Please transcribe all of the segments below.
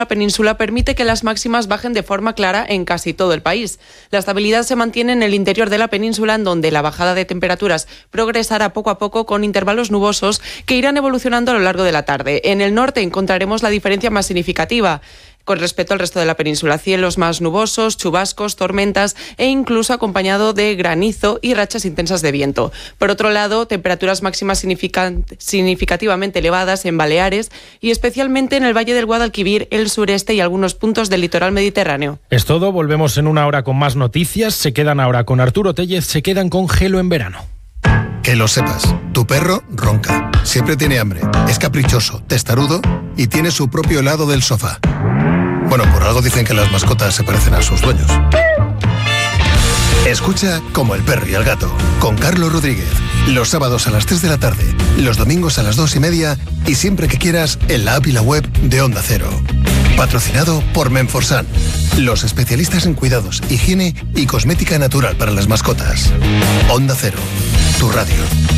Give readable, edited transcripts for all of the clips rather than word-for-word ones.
La península permite que las máximas bajen de forma clara en casi todo el país. La estabilidad se mantiene en el interior de la península, en donde la bajada de temperaturas progresará poco a poco con intervalos nubosos que irán evolucionando a lo largo de la tarde. En el norte encontraremos la diferencia más significativa con respecto al resto de la península. Cielos más nubosos, chubascos, tormentas e incluso acompañado de granizo y rachas intensas de viento. Por otro lado, temperaturas máximas significativamente elevadas en Baleares y especialmente en el Valle del Guadalquivir, el sureste y algunos puntos del litoral mediterráneo. Es todo, volvemos en una hora con más noticias. Se quedan ahora con Arturo Tellez, se quedan con Gelo en verano. Que lo sepas, tu perro ronca, siempre tiene hambre, es caprichoso, testarudo y tiene su propio helado del sofá. Bueno, por algo dicen que las mascotas se parecen a sus dueños. Escucha Como el perro y el gato, con Carlos Rodríguez, los sábados a las 3 de la tarde, los domingos a las 2:30 y siempre que quieras en la app y la web de Onda Cero. Patrocinado por Menforsan, los especialistas en cuidados, higiene y cosmética natural para las mascotas. Onda Cero, tu radio.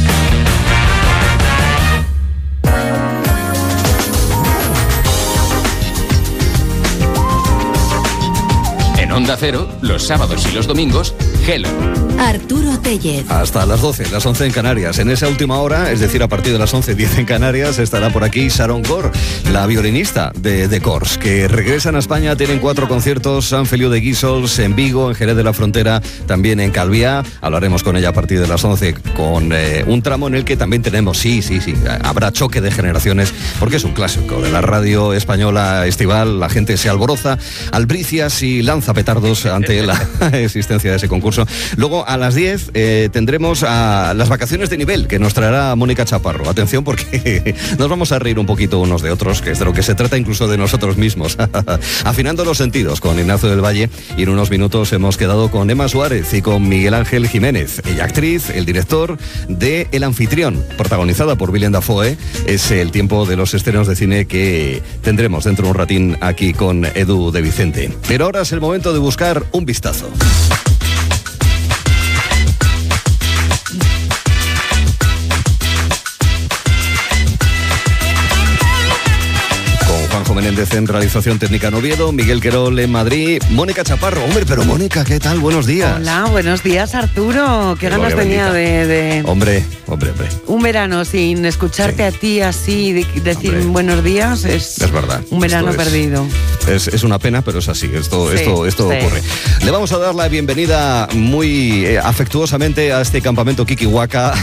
En Onda Cero, los sábados y los domingos, Gelo. Arturo Tellez. Hasta las 12, las 11 en Canarias. En esa última hora, es decir, a partir de las 11:10 en Canarias, estará por aquí Sharon Corr, la violinista de The Corrs, que regresan a España. Tienen 4 conciertos: San Feliu de Guíxols, en Vigo, en Jerez de la Frontera, también en Calviá. Hablaremos con ella a partir de las 11, con un tramo en el que también tenemos, sí, habrá choque de generaciones, porque es un clásico de la radio española estival. La gente se alboroza, albricias y lanza petardos ante la existencia de ese concurso. Luego, a las 10 tendremos a las vacaciones de nivel que nos traerá Mónica Chaparro. Atención, porque nos vamos a reír un poquito unos de otros, que es de lo que se trata, incluso de nosotros mismos. Afinando los sentidos con Ignacio del Valle, y en unos minutos hemos quedado con Emma Suárez y con Miguel Ángel Jiménez. Ella actriz, el director de El Anfitrión, protagonizada por Willem Dafoe. Es el tiempo de los estrenos de cine que tendremos dentro de un ratín aquí con Edu de Vicente. Pero ahora es el momento de buscar un vistazo. Juanjo Menéndez en realización técnica en Oviedo, Miguel Querol en Madrid, Mónica Chaparro. Hombre, pero Mónica, ¿qué tal? Buenos días. Hola, buenos días, Arturo. Qué ganas tenía de... Hombre. Un verano sin escucharte a ti así, decir buenos días, es verdad. Un verano perdido. Es una pena, pero es así. Esto ocurre. Le vamos a dar la bienvenida muy afectuosamente a este campamento Kikiwaka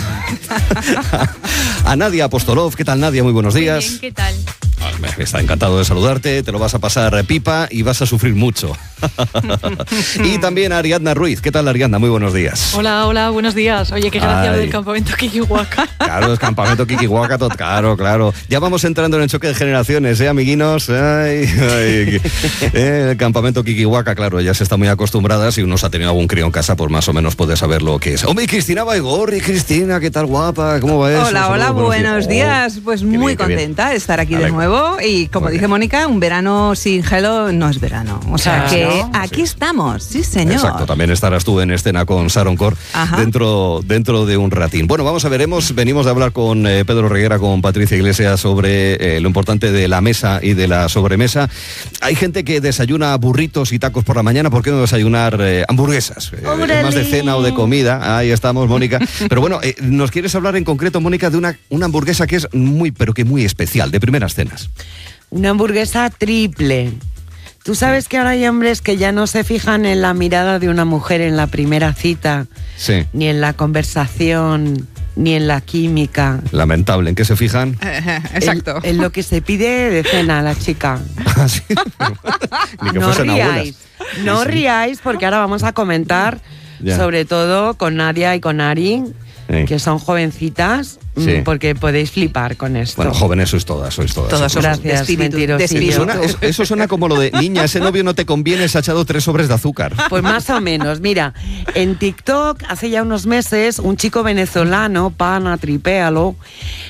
a Nadia Apostolov. ¿Qué tal, Nadia? Muy buenos días. Muy bien, ¿qué tal? Está encantado de saludarte, te lo vas a pasar pipa y vas a sufrir mucho. Y también a Ariadna Ruiz. ¿Qué tal, Ariadna? Muy buenos días. Hola, buenos días. Oye, qué gracia del campamento Kikiwaka. Claro, el campamento Kikiwaka, claro. Ya vamos entrando en el choque de generaciones, amiguinos. El campamento Kikiwaka, claro, ya se está muy acostumbrada. Si uno se ha tenido algún crío en casa, pues más o menos puede saber lo que es. Hombre, Cristina Baigorri, Cristina, ¿qué tal, guapa? ¿Cómo va eso? Hola, buenos días. Pues muy contenta de estar aquí de nuevo. Y como dice Mónica, un verano sin Gelo no es verano. O sea que aquí estamos, sí señor. Exacto, también estarás tú en escena con Sharon Corr dentro de un ratín. Bueno, vamos a ver, venimos de hablar con Pedro Reguera, con Patricia Iglesias sobre lo importante de la mesa y de la sobremesa. Hay gente que desayuna burritos y tacos por la mañana, ¿por qué no desayunar hamburguesas? Más de cena o de comida, ahí estamos, Mónica. Pero bueno, ¿nos quieres hablar en concreto, Mónica, de una hamburguesa que es muy especial, de primeras cenas? Una hamburguesa triple. Tú sabes que ahora hay hombres que ya no se fijan en la mirada de una mujer en la primera cita, ni en la conversación, ni en la química. Lamentable, ¿en qué se fijan? Exacto. En lo que se pide de cena a la chica. ¿Sí? Ni que no fuesen ríais, no ríais, porque ahora vamos a comentar sobre todo con Nadia y con Ari, que son jovencitas. Porque podéis flipar con esto. Bueno, jóvenes sois todas. Todas, gracias, mentirosillo. Eso suena como lo de, niña, ese novio no te conviene, se ha echado 3 sobres de azúcar. Pues más o menos, mira, en TikTok hace ya unos meses un chico venezolano, Pana Tripéalo,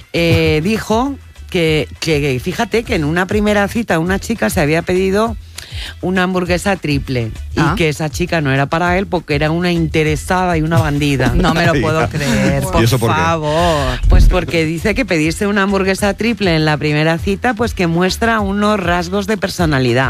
dijo que fíjate que en una primera cita una chica se había pedido una hamburguesa triple y que esa chica no era para él porque era una interesada y una bandida. No me lo puedo creer, por favor. Pues porque dice que pedirse una hamburguesa triple en la primera cita pues que muestra unos rasgos de personalidad.